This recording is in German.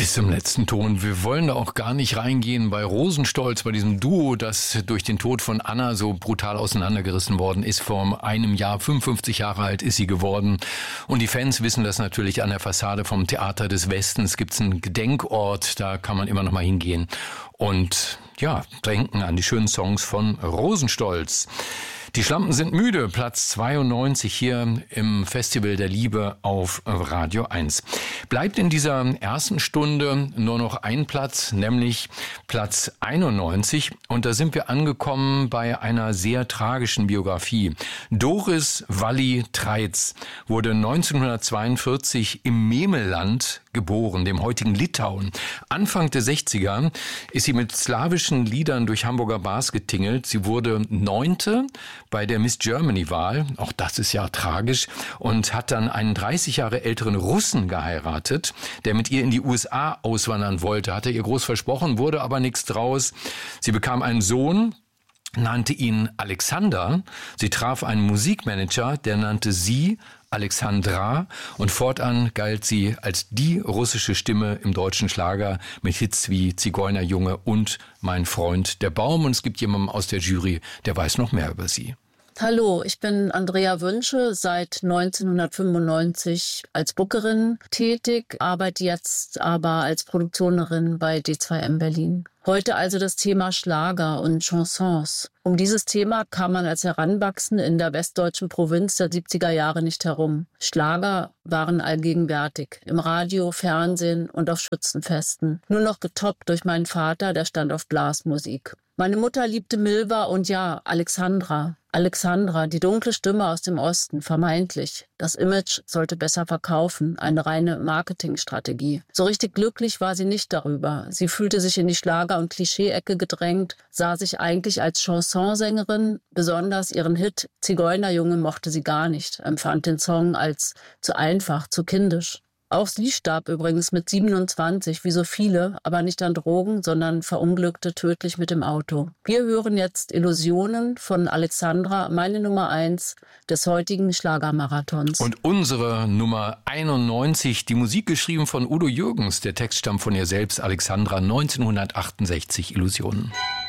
Bis zum letzten Ton. Wir wollen da auch gar nicht reingehen bei Rosenstolz, bei diesem Duo, das durch den Tod von Anna so brutal auseinandergerissen worden ist. Vor einem Jahr, 55 Jahre alt ist sie geworden. Und die Fans wissen das natürlich. An der Fassade vom Theater des Westens gibt's einen Gedenkort. Da kann man immer noch mal hingehen und ja, denken an die schönen Songs von Rosenstolz. Die Schlampen sind müde, Platz 92 hier im Festival der Liebe auf Radio 1. Bleibt in dieser ersten Stunde nur noch ein Platz, nämlich Platz 91. Und da sind wir angekommen bei einer sehr tragischen Biografie. Doris Walli-Treitz wurde 1942 im Memelland geboren, dem heutigen Litauen. Anfang der 60er ist sie mit slawischen Liedern durch Hamburger Bars getingelt. Sie wurde 9. bei der Miss Germany-Wahl, auch das ist ja tragisch, und hat dann einen 30 Jahre älteren Russen geheiratet, der mit ihr in die USA auswandern wollte. Hatte ihr groß versprochen, wurde aber nichts draus. Sie bekam einen Sohn, nannte ihn Alexander. Sie traf einen Musikmanager, der nannte sie Alexandra, und fortan galt sie als die russische Stimme im deutschen Schlager mit Hits wie Zigeunerjunge und Mein Freund der Baum. Und es gibt jemanden aus der Jury, der weiß noch mehr über sie. Hallo, ich bin Andrea Wünsche, seit 1995 als Bookerin tätig, arbeite jetzt aber als Produktionerin bei D2M Berlin. Heute also das Thema Schlager und Chansons. Um dieses Thema kam man als Heranwachsende in der westdeutschen Provinz der 70er Jahre nicht herum. Schlager waren allgegenwärtig, im Radio, Fernsehen und auf Schützenfesten. Nur noch getoppt durch meinen Vater, der stand auf Blasmusik. Meine Mutter liebte Milva und ja, Alexandra. Alexandra, die dunkle Stimme aus dem Osten, vermeintlich. Das Image sollte besser verkaufen, eine reine Marketingstrategie. So richtig glücklich war sie nicht darüber. Sie fühlte sich in die Schlager- und Klischee-Ecke gedrängt, sah sich eigentlich als Chansonsängerin. Besonders ihren Hit Zigeunerjunge mochte sie gar nicht, empfand den Song als zu einfach, zu kindisch. Auch sie starb übrigens mit 27, wie so viele, aber nicht an Drogen, sondern verunglückte tödlich mit dem Auto. Wir hören jetzt Illusionen von Alexandra, meine Nummer 1 des heutigen Schlagermarathons. Und unsere Nummer 91, die Musik geschrieben von Udo Jürgens, der Text stammt von ihr selbst, Alexandra, 1968, Illusionen.